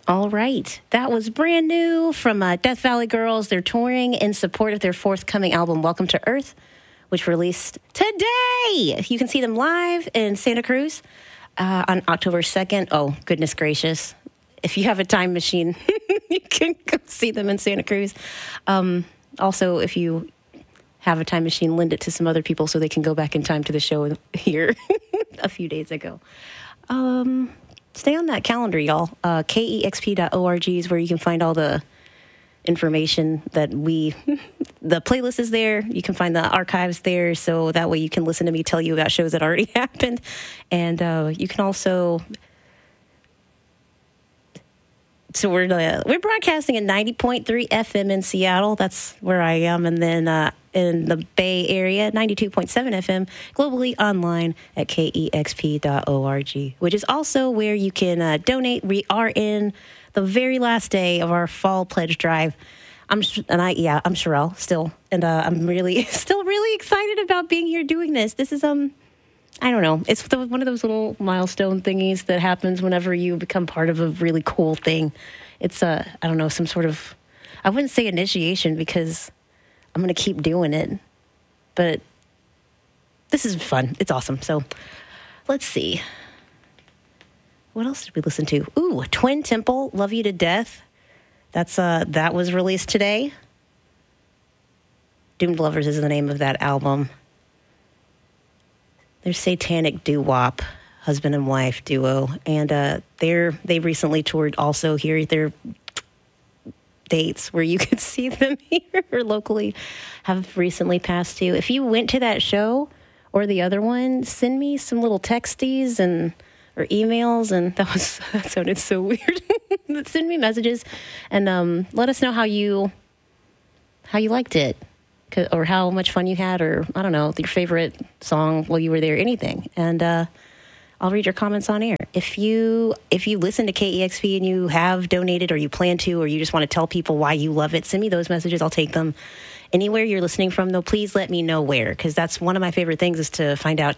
All right. That was brand new from Death Valley Girls. They're touring in support of their forthcoming album, Welcome to Earth, which released today. You can see them live in Santa Cruz on October 2nd. Oh, goodness gracious. If you have a time machine, you can go see them in Santa Cruz. Also, if you have a time machine, lend it to some other people so they can go back in time to the show here a few days ago. Stay on that calendar, y'all. KEXP.org is where you can find all the information that the playlist is there. You can find the archives there, so that way you can listen to me tell you about shows that already happened. And you can also... So we're broadcasting at 90.3 FM in Seattle. That's where I am. And then in the Bay Area, 92.7 FM, globally online at KEXP.org, which is also where you can donate. We are in the very last day of our fall pledge drive. I'm Sherelle still. And I'm still really excited about being here doing this. This is, I don't know. It's one of those little milestone thingies that happens whenever you become part of a really cool thing. It's I don't know, some sort of, I wouldn't say initiation because I'm going to keep doing it. But this is fun. It's awesome. So let's see. What else did we listen to? Ooh, Twin Temple, Love You to Death. That was released today. Doomed Lovers is the name of that album. They're satanic doo-wop, husband and wife duo, and they recently toured also here. Their dates where you could see them here locally have recently passed too. If you went to that show or the other one, send me some little texties or emails, and that sounded so weird. Send me messages and let us know how you liked it. Or how much fun you had, or I don't know, your favorite song while you were there, anything. And I'll read your comments on air. If you listen to KEXP and you have donated or you plan to, or you just want to tell people why you love it, send me those messages. I'll take them. Anywhere you're listening from, though, please let me know where, because that's one of my favorite things is to find out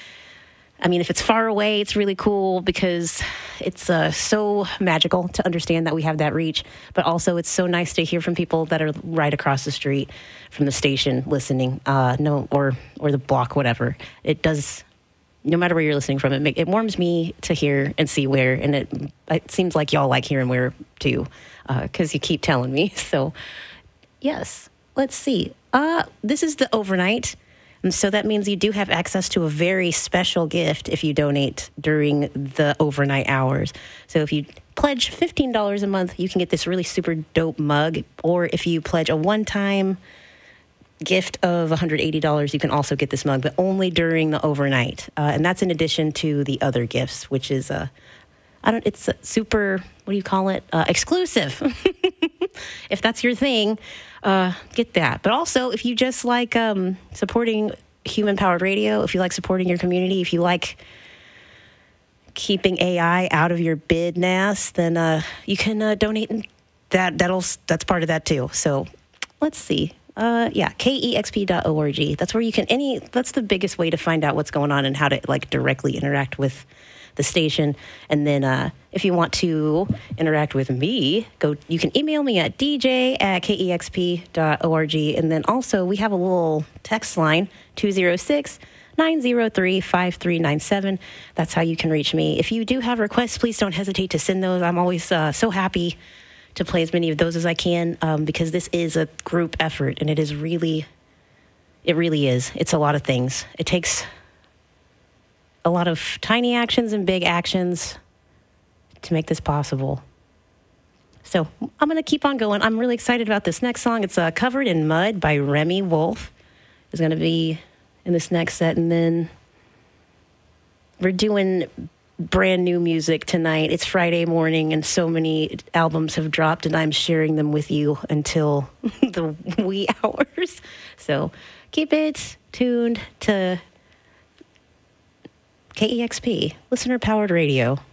if it's far away, it's really cool because it's so magical to understand that we have that reach. But also, it's so nice to hear from people that are right across the street from the station listening, or the block, whatever. It does, no matter where you're listening from, it warms me to hear and see where. And it seems like y'all like hearing where, too, because you keep telling me. So, yes, let's see. This is the overnight. And so that means you do have access to a very special gift if you donate during the overnight hours. So if you pledge $15 a month, you can get this really super dope mug. Or if you pledge a one-time gift of $180, you can also get this mug, but only during the overnight. And that's in addition to the other gifts, which is, it's a super, what do you call it? Exclusive. If that's your thing, get that. But also, if you just like supporting human-powered radio, if you like supporting your community, if you like keeping AI out of your business, then you can donate. And that's part of that too. So let's see. KEXP.org. That's where you can that's the biggest way to find out what's going on and how to directly interact with the station. And then if you want to interact with me, you can email me at dj@kexp.org. And then also we have a little text line, 206-903-5397. That's how you can reach me. If you do have requests, please don't hesitate to send those. I'm always so happy to play as many of those as I can because this is a group effort, and it really is. It's a lot of things. It takes a lot of tiny actions and big actions to make this possible. So I'm going to keep on going. I'm really excited about this next song. It's Covered in Mud by Remy Wolf. It's going to be in this next set. And then we're doing brand new music tonight. It's Friday morning, and so many albums have dropped, and I'm sharing them with you until the wee hours. So keep it tuned to KEXP, listener-powered radio.